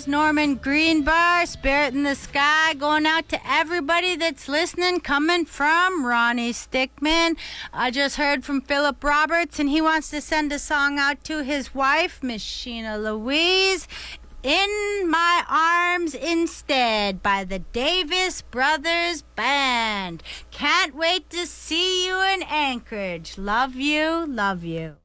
Stars, Norman Greenbar, Spirit in the Sky, going out to everybody that's listening, coming from Ronnie Stickman. I just heard from Philip Roberts, and he wants to send a song out to his wife, Miss Sheena Louise. In My Arms Instead by the Davis Brothers Band. Can't wait to see you in Anchorage. Love you, love you.